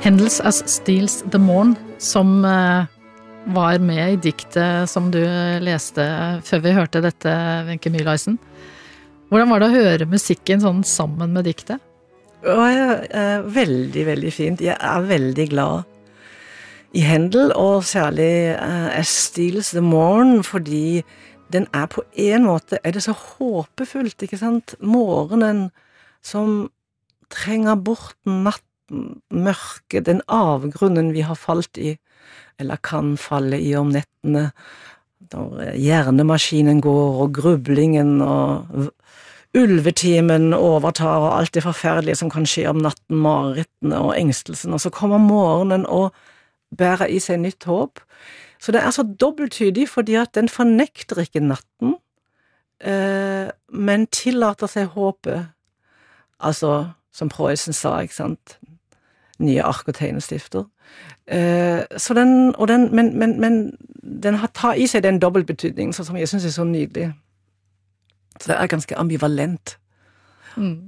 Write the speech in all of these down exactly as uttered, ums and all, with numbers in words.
Handels as Steals the Morn, som uh, var med i diktet som du leste før vi hørte dette, Wenche Mühlhausen. Hvordan var det å høre musikken sånn sammen med diktet? Ja, uh, veldig, veldig fint. Jeg er veldig glad i Handel, og særlig uh, as Steals the Morn, fordi den er på en måte, er det så håpefullt, ikke sant? Morgenen som trenger bort natten, mørket, den avgrunnen vi har falt i, eller kan falle i om nettene, når hjernemaskinen går, og grublingen, og ulvetimen overtar, og alt det forferdelige som kan skje om natten, marerittene og engstelsen, og så kommer morgenen og bærer i seg nytt håp. Så det er så dobbelttydig, fordi at den fornekter ikke natten, eh, men tillater seg håpet, altså, som Preussen sa, ikke sant? Nye ark og tegnestifter. Eh, så den, og den, men, men, men den har tatt i seg den dobbeltbetydning, sånn som jeg synes er så nydelig. Så det er ganske ambivalent. Mm.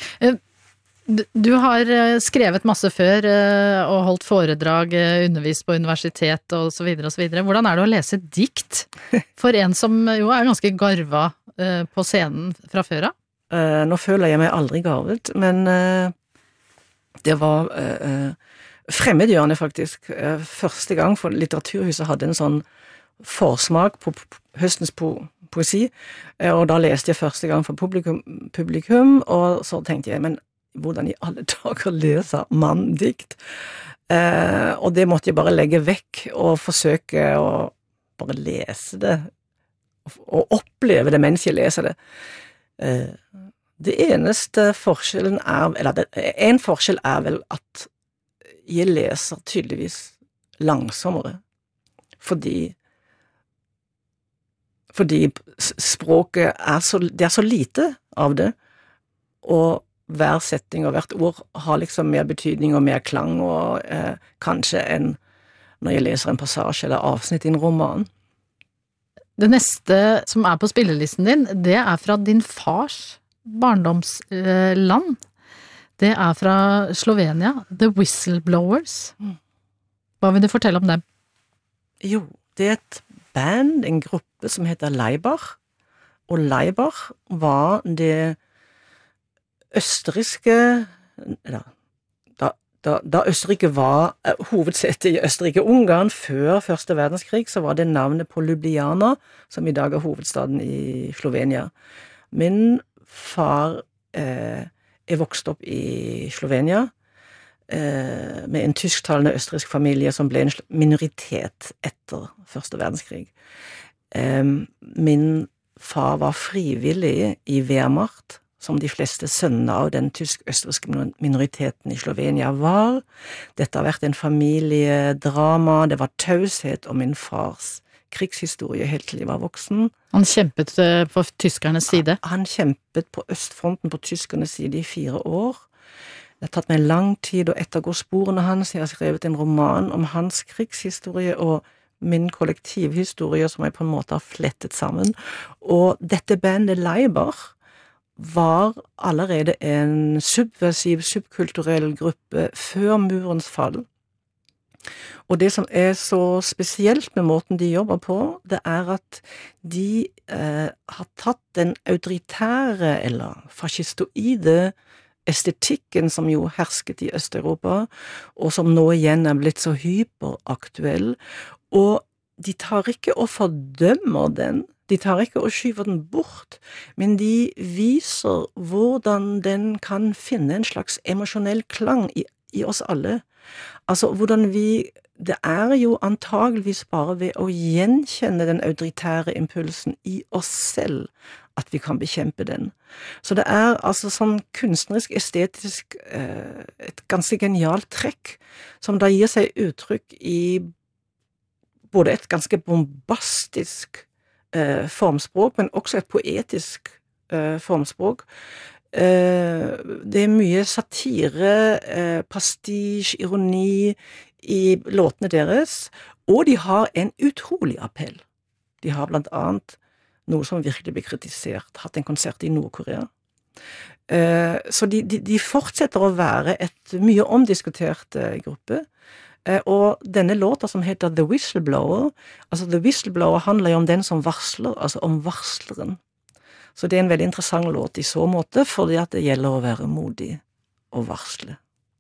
Du har skrevet masse før, og holdt foredrag, undervist på universitet og så videre og så videre. Hvordan er det å lese dikt for en som jo er ganske garva på scenen fra før av? Uh, nå føler jeg meg aldri garvet, men uh, det var uh, fremmedgjørende faktisk. Uh, første gang for Litteraturhuset hadde en sånn forsmak på høstens po poesi, uh, og da leste jeg første gang for publikum, publikum, og så tenkte jeg, men hvordan i alle dager leser man dikt? Uh, og det måtte jeg bare legge vekk og forsøke å bare lese det, og, og oppleve det mens jeg leser det. Uh, Det eneste forskjellen er, eller det, en forskjell er vel at jeg leser tydeligvis langsommere, fordi, fordi språket er så, det er så lite av det, og hver setting og hvert ord har liksom mer betydning og mer klang, og eh, kanskje enn når jeg leser en passasje eller avsnitt i en roman. Det neste som er på spillelisten din, det er fra din fars barndomsland. Det er fra Slovenia, The Whistleblowers. Hva vil du fortelle om dem? Jo, det er et band, en gruppe som heter Laibach, og Laibach var det østerrikske, da, da, da Østerrike var uh, hovedsetet i Østerrike-Ungarn før første verdenskrig, så var det navnet på Ljubljana, som i dag er hovedstaden i Slovenia. Min far eh, er vokst opp i Slovenia eh, med en tysktalende østerriksk familie som ble en minoritet etter første verdenskrig. Eh, min far var frivillig i Wehrmacht, som de fleste sønner av den tysk-østerrikske minoriteten i Slovenia var. Dette har vært en familiedrama, det var taushet om min fars krigshistorie helt til jeg var voksen. Han kjempet på tyskernes side? Han kjempet på østfronten på tyskernes side i fire år. Det har tatt meg lang tid å ettergå sporene hans. Jeg har skrevet en roman om hans krigshistorie og min kollektivhistorie som jeg på en måte har flettet sammen. Og dette bandet Laibach var allerede en subversiv, subkulturell gruppe før murens fall. Og det som er så spesielt med måten de jobber på, det er at de eh, har tatt den autoritære eller fascistoide estetikken som jo hersket i Østeuropa, og som nå igjen er blitt så hyperaktuell, og de tar ikke og fordømmer den, de tar ikke og skyver den bort, men de viser hvordan den kan finne en slags emosjonell klang i, i oss alle. Altså, hvordan vi, det er jo antageligvis bare ved å gjenkjenne den autoritære impulsen i oss selv, at vi kan bekjempe den. Så det er altså sånn kunstnerisk, estetisk, eh, et ganske genialt trekk, som da gir seg uttrykk i både et ganske bombastisk eh, formspråk, men også et poetisk eh, formspråk. Uh, det er mye satire, uh, pastisj, ironi i låtene deres, og de har en utrolig appell. De har blant annet noe som virkelig blir kritisert, hatt en konsert i Nord-Korea, Eh, så de, de, de fortsetter å være et mye omdiskutert eh, gruppe. Eh, og denne låta som heter The Whistleblower, altså The Whistleblower handler jo om den som varsler, altså om varsleren. Så det er en veldig interessant låt i så måte, fordi at det gjelder å være modig og varsle.